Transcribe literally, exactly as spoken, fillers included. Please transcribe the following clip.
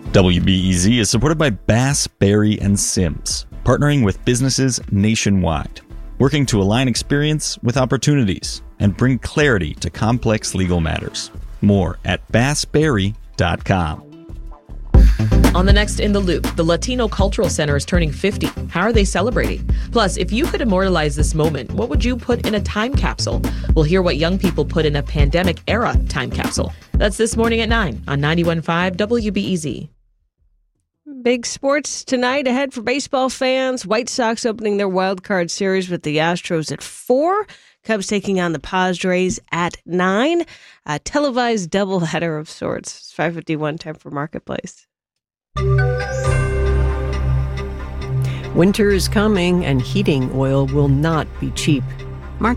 W B E Z is supported by Bass, Berry, and Sims, partnering with businesses nationwide, working to align experience with opportunities and bring clarity to complex legal matters. More at bass berry dot com. On the next In the Loop, the Latino Cultural Center is turning fifty. How are they celebrating? Plus, if you could immortalize this moment, what would you put in a time capsule? We'll hear what young people put in a pandemic-era time capsule. That's this morning at nine on ninety-one point five W B E Z. Big sports tonight ahead for baseball fans. White Sox opening their wild card series with the Astros at four. Cubs taking on the Padres at nine. A televised doubleheader of sorts. It's five fifty-one, time for Marketplace. Winter is coming and heating oil will not be cheap.